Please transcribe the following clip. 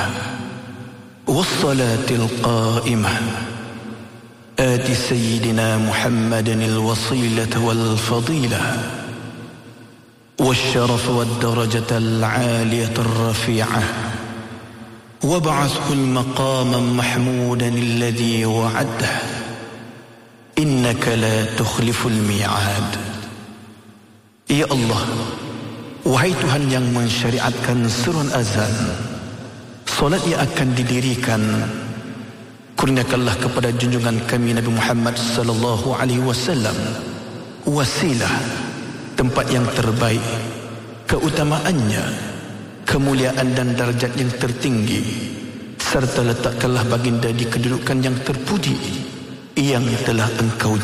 والصلاة القائمة آت سيدنا محمد الوصيلة والفضيلة والشرف والدرجة العالية الرفيعة وابعثه المقاما محمودا الذي وعده إنك لا تخلف الميعاد. Ya Allah, wahai Tuhan yang mensyariatkan surun azan, solat yang akan didirikan, kurniakanlah kepada junjungan kami Nabi Muhammad sallallahu alaihi wasallam wasilah, tempat yang terbaik, keutamaannya, kemuliaan dan darjat yang tertinggi, serta letakkanlah baginda di kedudukan yang terpuji yang telah Engkau